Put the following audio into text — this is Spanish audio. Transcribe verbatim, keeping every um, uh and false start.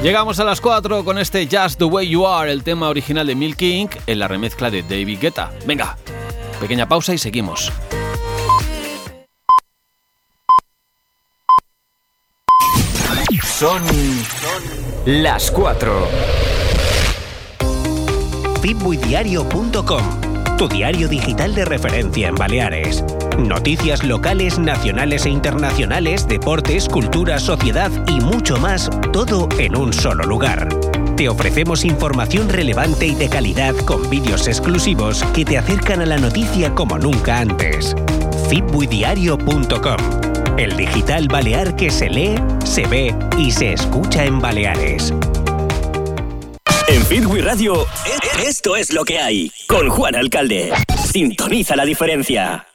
Llegamos a las cuatro con este Just the Way You Are, el tema original de Milky Inc en la remezcla de David Guetta. Venga, pequeña pausa y seguimos. Son las cuatro. Fitbuidiario punto com, tu diario digital de referencia en Baleares. Noticias locales, nacionales e internacionales, deportes, cultura, sociedad y mucho más, todo en un solo lugar. Te ofrecemos información relevante y de calidad con vídeos exclusivos que te acercan a la noticia como nunca antes. Fitbuidiario punto com, el digital balear que se lee, se ve y se escucha en Baleares. En Fitbui Radio, esto es lo que hay. Con Juan Alcalde. Sintoniza la diferencia.